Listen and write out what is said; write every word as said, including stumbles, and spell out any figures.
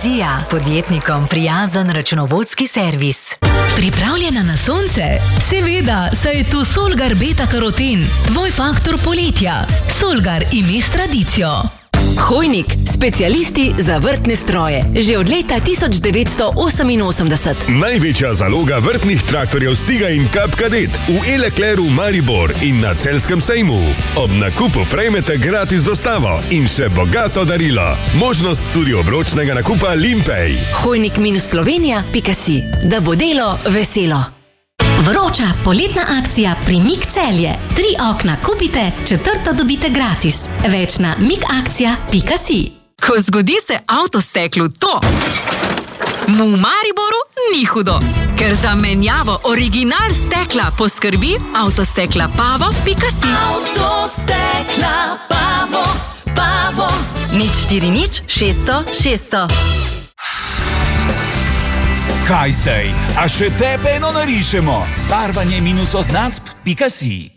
Vizija, podjetnikom prijazen računovodski servis. Pripravljena na sonce? Seveda, saj je tu Solgar Beta Karoten, tvoj faktor poletja. Solgar ime s tradicijo. Hojnik, specialisti za vrtne stroje. Že od leta tisoč devetsto oseminosemdeset. Največja zaloga vrtnih traktorjev Stiga in Kap Kadet v E-Leclercu Maribor in na Celjskem sejmu. Ob nakupu prejmete gratis dostavo in še bogato darilo. Možnost tudi obročnega nakupa Limpej. Hojnik minus Slovenija pika si. Da bo delo veselo. Vroča poletna akcija pri Mik Celje. Tri okna kupite, četrto dobite gratis. Več na mikakcija pika si. Ko zgodi se avtosteklu to, mu v Mariboru ni hudo. Ker za menjavo original stekla poskrbi avtostekla pavo pika si. Avtostekla Pavo, Pavo. Nič štiri nič, šeststo, šeststo. Kaj zdaj? A še tebe eno narišemo? Barvanje minus oznacb pika si.